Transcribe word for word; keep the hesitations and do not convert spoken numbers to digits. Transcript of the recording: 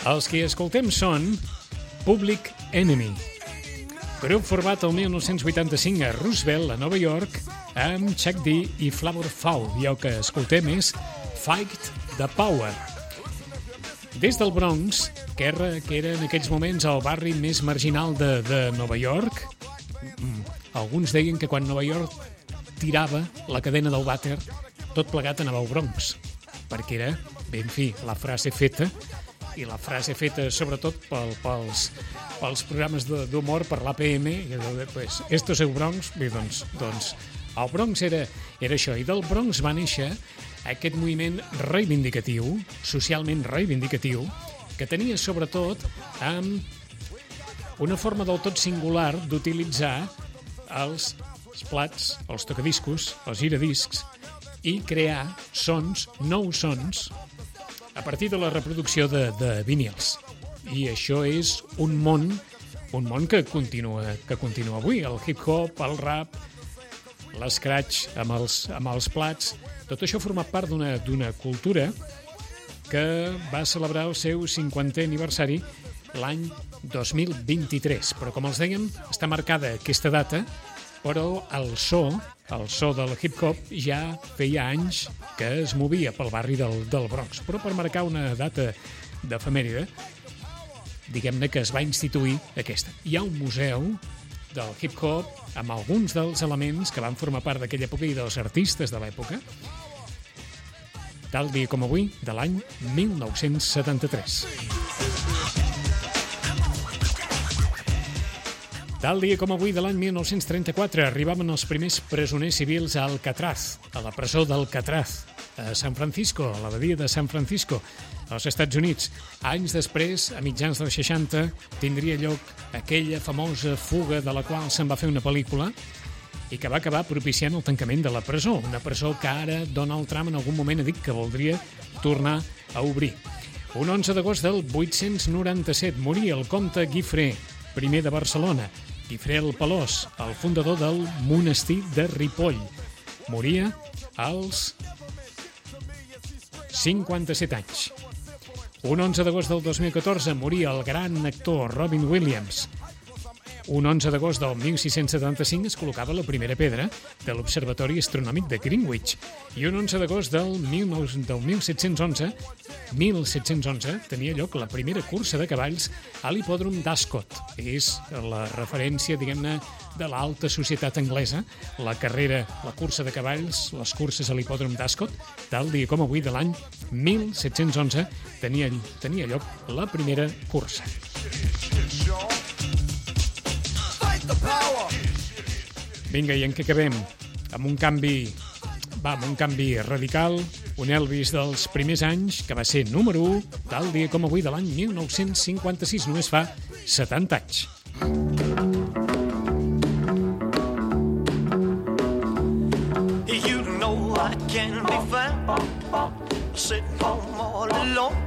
Els que escoltem són Public Enemy, grup format el mil nou-cents vuitanta-cinc a Roosevelt, a Nova York, amb Chuck D i Flavor Flav, i el que escoltem és Fight the Power. Des del Bronx, que era, que era en aquells moments el barri més marginal de, de Nova York, alguns deien que quan Nova York tirava la cadena del vàter, tot plegat anava al Bronx, perquè era, ben fi, la frase feta, i la frase feta sobretot pel, pels, pels programes d'humor per l'A P M, i pues, esto es el Bronx, i doncs, doncs el Bronx era, era això, i del Bronx va néixer aquest moviment reivindicatiu, socialment reivindicatiu, que tenia sobretot amb una forma del tot singular d'utilitzar els plats, els tocadiscos, els giradiscs, i crear sons, nous sons, a partir de la reproducció de, de vinils. I això és un món, un món que continua, que continua avui. El hip-hop, el rap, l'escratch amb els, amb els plats, tot això forma part d'una d'una cultura que va celebrar el seu cinquantè aniversari l'any dos mil vint-i-tres. Però, com els dèiem, està marcada aquesta data, però el so, el so del hip-hop ja feia anys que es movia pel barri del, del Bronx. Però per marcar una data d'efemèride, diguem-ne que es va instituir aquesta. Hi ha un museu del hip-hop amb alguns dels elements que van formar part d'aquella època i dels artistes de l'època, tal dia com avui, de l'any mil nou-cents setanta-tres. Tal dia com avui de l'any mil nou-cents trenta-quatre arribaven els primers presoners civils a Alcatraz, a la presó d'Alcatraz, a San Francisco, a la badia de San Francisco, als Estats Units. Anys després, a mitjans dels seixanta, tindria lloc aquella famosa fuga de la qual se'n va fer una pel·lícula i que va acabar propiciant el tancament de la presó, una presó que ara Donald Trump en algun moment ha dit que voldria tornar a obrir. Un onze d'agost del vuit-cents noranta-set moria el comte Guifré, primer de Barcelona, Guifré el Pelós, el fundador del monestir de Ripoll. Moria als cinquanta-set anys. Un onze d'agost del dos mil catorze moria el gran actor Robin Williams. Un onze d'agost del mil sis-cents setanta-cinc es col·locava la primera pedra de l'Observatori Astronòmic de Greenwich. I un onze d'agost del, del mil set-cents onze, mil set-cents onze tenia lloc la primera cursa de cavalls a l'hipòdrom d'Ascot. És la referència, diguem-ne, de l'alta societat anglesa, la carrera, la cursa de cavalls, les curses a l'hipòdrom d'Ascot, tal dia com avui de l'any mil set-cents onze tenia, tenia lloc la primera cursa. Vinga, i en què acabem? Amb un canvi, va, amb un canvi radical, un Elvis dels primers anys, que va ser número u, tal dia com avui de l'any mil nou-cents cinquanta-sis, només fa setanta anys. You know I can't be found sitting home all alone.